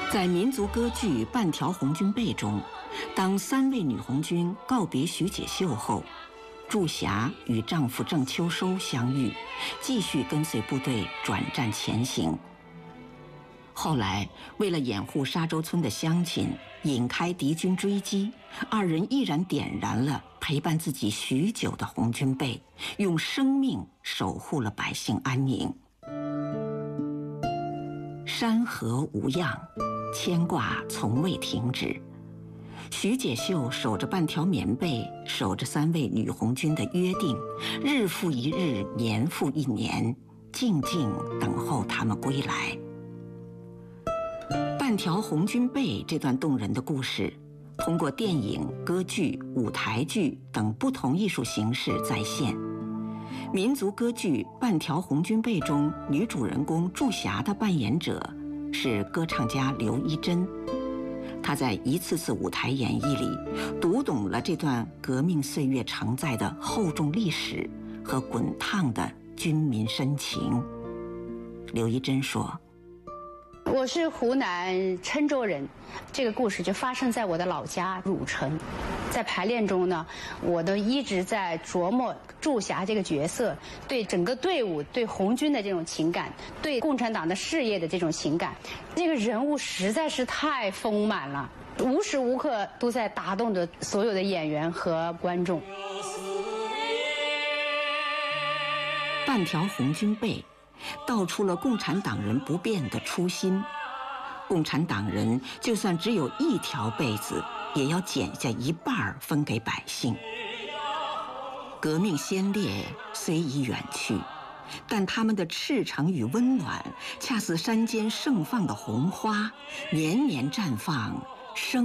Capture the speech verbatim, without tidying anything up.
在民族歌剧《半条红军背》中，当三位女红军告别徐解秀后，祝霞与丈夫郑秋收相遇，继续跟随部队转战前行。后来，为了掩护沙洲村的乡亲，引开敌军追击，二人毅然点燃了陪伴自己许久的红军背，用生命守护了百姓安宁。山河无恙，牵挂从未停止。徐解秀守着半条棉被，守着三位女红军的约定，日复一日，年复一年，静静等候他们归来。半条红军背这段动人的故事，通过电影、歌剧、舞台剧等不同艺术形式再现。民族歌剧《半条红军背》中，女主人公祝霞的扮演者是歌唱家刘一珍。她在一次次舞台演绎里，读懂了这段革命岁月承载的厚重历史和滚烫的军民深情。刘一珍说：“ 我是湖南郴州人，这个故事就发生在我的老家汝城。在排练中呢，我都一直在琢磨祝霞这个角色对整个队伍、对红军的这种情感，对共产党的事业的这种情感。这个人物实在是太丰满了，无时无刻都在打动着所有的演员和观众。 半条红军背道出了共产党人不变的初心。共产党人就算只有一条被子，也要剪下一半分给百姓。革命先烈虽已远去，但他们的赤诚与温暖，恰似山间盛放的红花，年年绽放，生